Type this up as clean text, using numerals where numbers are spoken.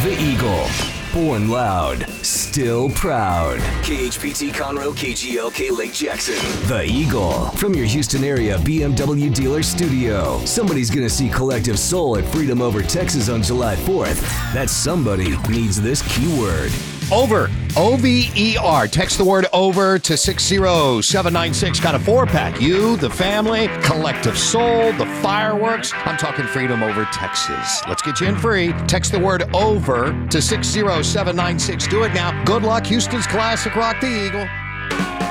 The Eagle. Born loud, still proud. KHPT Conroe, KGLK Lake Jackson. The Eagle. From your Houston area BMW dealer studio. Somebody's gonna see Collective Soul at Freedom Over Texas on July 4th. That somebody needs this keyword. Over. OVER. Text the word over to 60796. Got a 4-pack. You, the family, Collective Soul, the fireworks. I'm talking Freedom Over Texas. Let's get you in free. Text the word over to 60796. Do it now. Good luck. Houston's Classic Rock, the Eagle.